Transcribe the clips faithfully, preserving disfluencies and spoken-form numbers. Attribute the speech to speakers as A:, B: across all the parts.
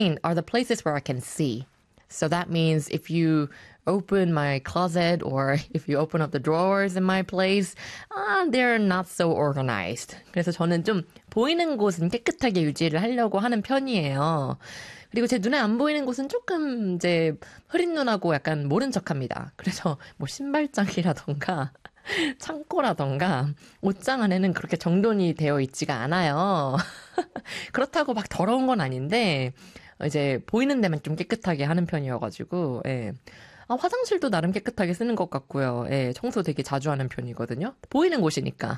A: are the places where I can see. So that means if you open my closet or if you open up the drawers in my place, uh, they're not so organized. 그래서 저는 좀 보이는 곳은 깨끗하게 유지를 하려고 하는 편이에요. 그리고 제 눈에 안 보이는 곳은 조금 이제 흐린 눈하고 약간 모른 척합니다. 그래서 뭐 신발장이라던가 창고라던가 옷장 안에는 그렇게 정돈이 되어 있지가 않아요. 그렇다고 막 더러운 건 아닌데 이제 보이는 데만 좀 깨끗하게 하는 편이어가지고 예. 아, 화장실도 나름 깨끗하게 쓰는 것 같고요. 예, 청소 되게 자주 하는 편이거든요. 보이는 곳이니까.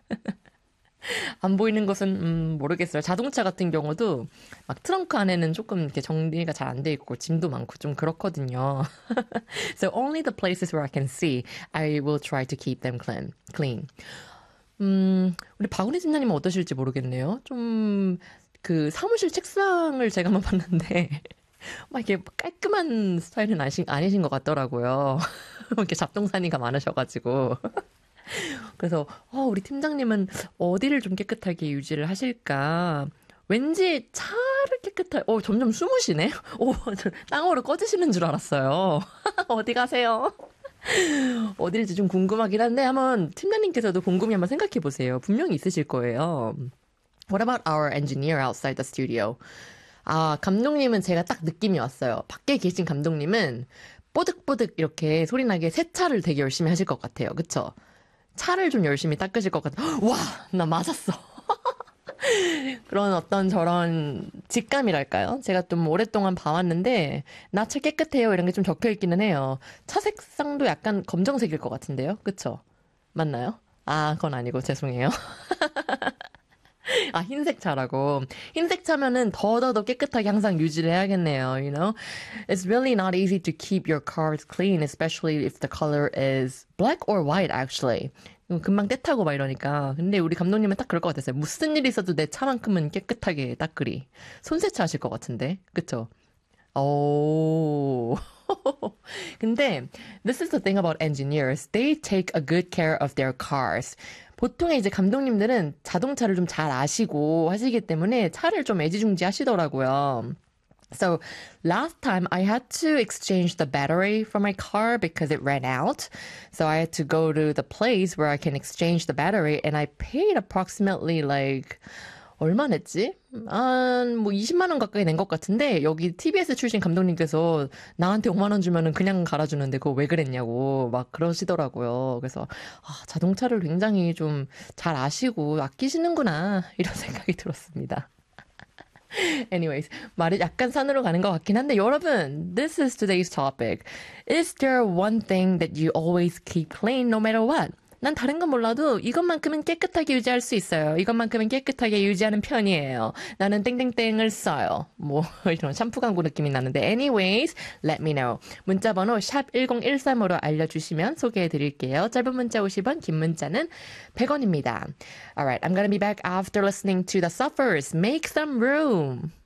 A: 안 보이는 것은 음, 모르겠어요. 자동차 같은 경우도 막 트렁크 안에는 조금 이렇게 정리가 잘 안 돼 있고 짐도 많고 좀 그렇거든요. So only the places where I can see, I will try to keep them clean. clean. 음, 우리 박은혜 집사님은 어떠실지 모르겠네요. 좀 그 사무실 책상을 제가 한번 봤는데 막 이렇게 깔끔한 스타일은 아니신, 아니신 것 같더라고요. 이렇게 잡동사니가 많으셔가지고. 그래서 어, 우리 팀장님은 어디를 좀 깨끗하게 유지를 하실까? 왠지 차를 깨끗하게, 어, 점점 숨으시네? 오, 저 땅으로 꺼지시는 줄 알았어요. 어디 가세요? 어딜지 좀 궁금하긴 한데 한번 팀장님께서도 곰곰이 한번 생각해 보세요. 분명히 있으실 거예요. What about our engineer outside the studio? 아, 감독님은 제가 딱 느낌이 왔어요. 밖에 계신 감독님은 뽀득뽀득 이렇게 소리나게 세차를 되게 열심히 하실 것 같아요. 그쵸? 차를 좀 열심히 닦으실 것 같아요. 와, 나 맞았어. 그런 어떤 저런 직감이랄까요? 제가 좀 오랫동안 봐왔는데 나 차 깨끗해요 이런 게 좀 적혀있기는 해요. 차 색상도 약간 검정색일 것 같은데요. 그쵸? 맞나요? 아, 그건 아니고 죄송해요. 아, 흰색 차라고. 흰색 차면은 더더더 깨끗하게 항상 유지를 해야겠네요, you know? It's really not easy to keep your cars clean, especially if the color is black or white, actually. 금방 때타고 막 이러니까. 근데 우리 감독님은 딱 그럴 것 같았어요. 무슨 일이 있어도 내 차만큼은 깨끗하게 닦으리. 손세차 하실 것 같은데. 그쵸? 오. 근데 this is the thing about engineers. They take a good care of their cars. 보통의 이제 감독님들은 자동차를 좀 잘 아시고 하시기 때문에 차를 좀 애지중지 하시더라고요. So last time I had to exchange the battery for my car because it ran out. So I had to go to the place where I can exchange the battery and I paid approximately like 얼마 냈지? 한 뭐 이십만 원 가까이 낸 것 같은데 여기 티비에스 출신 감독님께서 나한테 오만 원 주면은 그냥 갈아주는데 그거 왜 그랬냐고 막 그러시더라고요. 그래서 아, 자동차를 굉장히 좀 잘 아시고 아끼시는구나 이런 생각이 들었습니다. Anyways, 말이 약간 산으로 가는 것 같긴 한데 여러분, this is today's topic. Is there one thing that you always keep clean no matter what? 난 다른 건 몰라도 이것만큼은 깨끗하게 유지할 수 있어요. 이것만큼은 깨끗하게 유지하는 편이에요. 나는 땡땡땡을 써요. 뭐 이런 샴푸 광고 느낌이 나는데 anyways, let me know. 문자번호 샵 일공일삼으로 알려주시면 소개해드릴게요. 짧은 문자 오십 원, 긴 문자는 백 원입니다. Alright, I'm gonna be back after listening to The Suffers. Make some room.